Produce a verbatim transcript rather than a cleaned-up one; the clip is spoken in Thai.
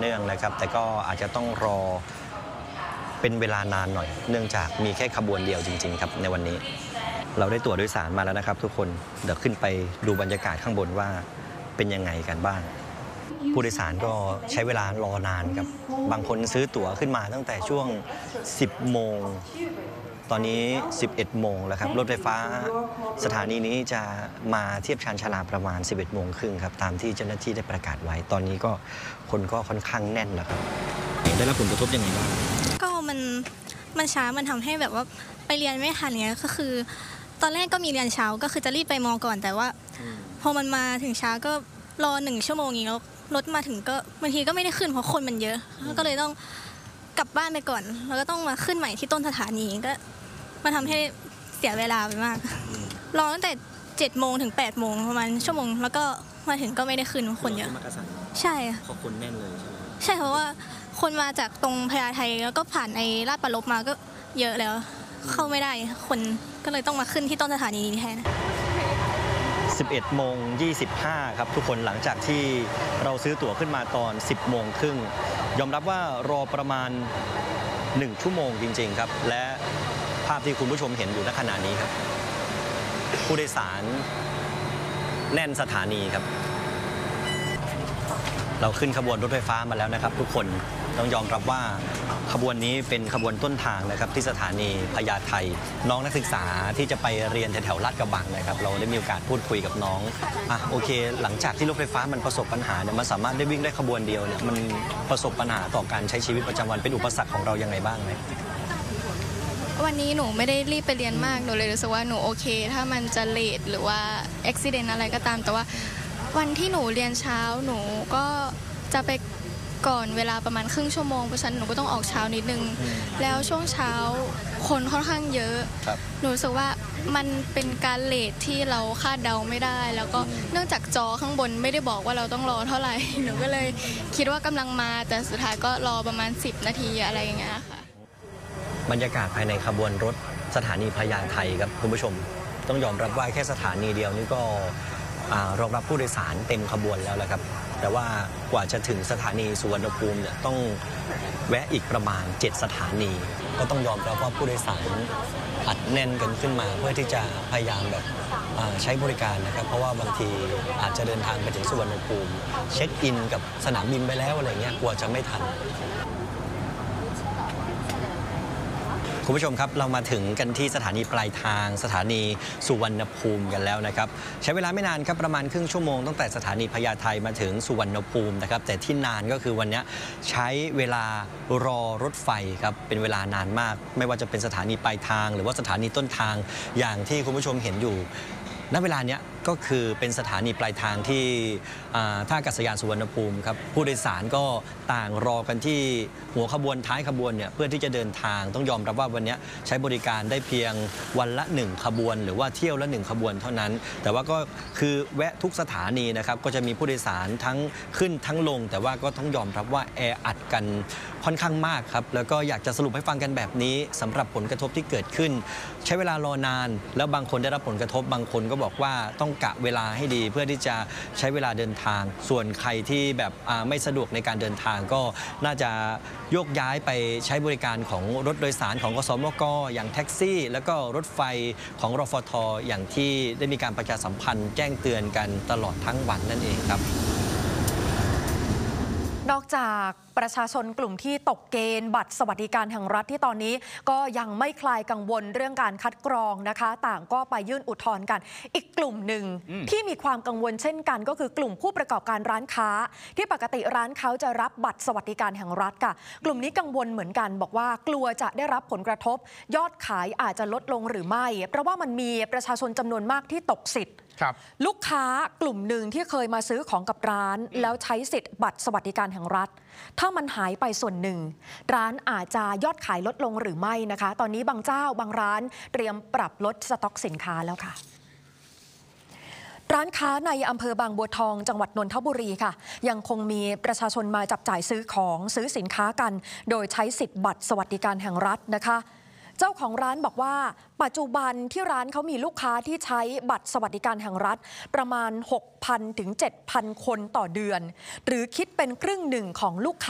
เนื่องนะครับแต่ก็อาจจะต้องรอเป็นเวลานานหน่อยเนื่องจากมีแค่ขบวนเดียวจริงๆครับในวันนี้เราได้ตั๋วโดยสารมาแล้วนะครับทุกคนเดี๋ยวขึ้นไปดูบรรยากาศข้างบนว่าเป็นยังไงกันบ้างผู้โดยสารก็ใช้เวลารอนานครับบางคนซื้อตั๋วขึ้นมาตั้งแต่ช่วงสิบโมงตอนนี้สิบเอ็ดโมงแล้วครับรถไฟฟ้าสถานีนี้จะมาเทียบชานชาลาประมาณสิบเอ็ดโมงครึ่งครับตามที่เจ้าหน้าที่ได้ประกาศไว้ตอนนี้ก็คนก็ค่อนข้างแน่นแล้วครับได้รับผลกระทบยังไงบ้างก็มันมันช้ามันทำให้แบบว่าไปเรียนไม่ทันเงี้ยก็คือตอนแรกก็มีเรียนเช้าก็คือจะรีบไปมอก่อนแต่ว่าพอมันมาถึงเช้าก็รอหนึ่งชั่วโมงอย่างนี้แล้วรถมาถึงก็บางทีก็ไม่ได้ขึ้นเพราะคนมันเยอะก็เลยต้องกลับบ้านไปก่อนแล้วก็ต้องมาขึ้นใหม่ที่ต้นสถานีก็มาทำให้เสียเวลาไปมากรอตั้งแต่เจ็ดโมงถึงแปดโมงประมาณชั่วโมงแล้วก็มาถึงก็ไม่ได้ขึ้นคนเยอะใช่เพราะคนแน่นเลยใช่ไหมใช่เพราะว่าคนมาจากตรงพญาไทแล้วก็ผ่านไอ้ลาดปลาลบมาก็เยอะแล้วเข้าไม่ได้คนก็เลยต้องมาขึ้นที่ต้นสถานีนี้แทนสิบเอ็ดโมงยี่สิบห้าครับทุกคนหลังจากที่เราซื้อตั๋วขึ้นมาตอนสิบโมงครึ่งยอมรับว่ารอประมาณหนึ่งชั่วโมงจริงๆครับและภาพที่คุณผู้ชมเห็นอยู่ณขณะนี้ครับผู้โดยสารแน่นสถานีครับเราขึ้นขบวนรถไฟฟ้ามาแล้วนะครับทุกคนต้องยอมรับว่าขบวนนี้เป็นขบวนต้นทางนะครับที่สถานีพญาไทน้องนักศึกษาที่จะไปเรียนแถวๆลาดกระบังนะครับเราได้มีโอกาสพูดคุยกับน้องอ่ะโอเคหลังจากที่รถไฟฟ้ามันประสบปัญหาเนี่ยมันสามารถได้วิ่งได้ขบวนเดียวเนี่ยมันประสบปัญหาต่อการใช้ชีวิตประจำวันเป็นอุปสรรคของเรายังไงบ้างไหมวันนี้หนูไม่ได้รีบไปเรียนมากหนูเลยรู้สึกว่าหนูโอเคถ้ามันจะเลทหรือว่าอุบัติเหตุอะไรก็ตามแต่ว่าวันที่หนูเรียนเช้าหนูก็จะไปก่อนเวลาประมาณครึ่งชั่วโมงเพราะฉะนั้นหนูก็ต้องออกเช้านิดนึงแล้วช่วงเช้าคนค่อนข้างเยอะหนูรู้สึกว่ามันเป็นการเลทที่เราคาดเดาไม่ได้แล้วก็เนื่องจากจอข้างบนไม่ได้บอกว่าเราต้องรอเท่าไหร่หนูก็เลยคิดว่ากำลังมาแต่สุดท้ายก็รอประมาณสิบนาทีอะไรอย่างเงี้ยค่ะบรรยากาศภายในขบวนรถสถานีพญาไทครับคุณผู้ชมต้องยอมรับว่าแค่สถานีเดียวนี่ก็รองรับผู้โดยสารเต็มขบวนแล้วแหละครับแต่ว่ากว่าจะถึงสถานีสุวรรณภูมิเนี่ยต้องแวะอีกประมาณเจ็ดสถานีก็ต้องยอมรับว่าผู้โดยสารอัดแน่นกันขึ้นมาเพื่อที่จะพยายามแบบใช้บริการนะครับเพราะว่าบางทีอาจจะเดินทางไปถึงสุวรรณภูมิเช็คอินกับสนามบินไปแล้วอะไรเงี้ยกลัวจะไม่ทันคุณผู้ชมครับเรามาถึงกันที่สถานีปลายทางสถานีสุวรรณภูมิกันแล้วนะครับใช้เวลาไม่นานครับประมาณครึ่งชั่วโมงตั้งแต่สถานีพญาไทมาถึงสุวรรณภูมินะครับแต่ที่นานก็คือวันนี้ใช้เวลารอรถไฟครับเป็นเวลานานมากไม่ว่าจะเป็นสถานีปลายทางหรือว่าสถานีต้นทางอย่างที่คุณผู้ชมเห็นอยู่ณเวลาเนี้ยก็คือเป็นสถานีปลายทางที่ท่าอากาศยานสุวรรณภูมิครับผู้โดยสารก็ต่างรอกันที่หัวขบวนท้ายขบวนเนี่ยเพื่อที่จะเดินทางต้องยอมรับว่าวันนี้ใช้บริการได้เพียงวันละหนึ่งขบวนหรือว่าเที่ยวละหนึ่งขบวนเท่านั้นแต่ว่าก็คือแวะทุกสถานีนะครับก็จะมีผู้โดยสารทั้งขึ้นทั้งลงแต่ว่าก็ต้องยอมรับว่าแออัดกันค่อนข้างมากครับแล้วก็อยากจะสรุปให้ฟังกันแบบนี้สำหรับผลกระทบที่เกิดขึ้นใช้เวลารอนานแล้วบางคนได้รับผลกระทบบางคนก็บอกว่าต้องกะเวลาให้ดีเพื่อที่จะใช้เวลาเดินทางส่วนใครที่แบบไม่สะดวกในการเดินทางก็น่าจะโยกย้ายไปใช้บริการของรถโดยสารของกสมกอย่างแท็กซี่แล้วก็รถไฟของรฟท.อย่างที่ได้มีการประชาสัมพันธ์แจ้งเตือนกันตลอดทั้งวันนั่นเองครับนอกจากประชาชนกลุ่มที่ตกเกณฑ์บัตรสวัสดิการแห่งรัฐที่ตอนนี้ก็ยังไม่คลายกังวลเรื่องการคัดกรองนะคะต่างก็ไปยื่นอุทธรณ์กันอีกกลุ่มหนึ่งที่มีความกังวลเช่นกันก็คือกลุ่มผู้ประกอบการร้านค้าที่ปกติร้านเขาจะรับบัตรสวัสดิการแห่งรัฐค่ะกลุ่มนี้กังวลเหมือนกันบอกว่ากลัวจะได้รับผลกระทบยอดขายอาจจะลดลงหรือไม่เพราะว่ามันมีประชาชนจำนวนมากที่ตกสิทธิ์ลูกค้ากลุ่มหนึ่งที่เคยมาซื้อของกับร้านแล้วใช้สิทธิ์บัตรสวัสดิการแห่งรัฐถ้ามันหายไปส่วนหนึ่งร้านอาจจะยอดขายลดลงหรือไม่นะคะตอนนี้บางเจ้าบางร้านเตรียมปรับลดสต็อกสินค้าแล้วค่ะร้านค้าในอำเภอบางบัวทองจังหวัดนนทบุรีค่ะยังคงมีประชาชนมาจับจ่ายซื้อของซื้อสินค้ากันโดยใช้สิทธิ์บัตรสวัสดิการแห่งรัฐนะคะเจ้าของร้านบอกว่าปัจจุบันที่ร้านเขามีลูกค้าที่ใช้บัตรสวัสดิการแห่งรัฐประมาณ หกพัน ถึง เจ็ดพัน คนต่อเดือนหรือคิดเป็นครึ่งหนึ่งของลูกค้า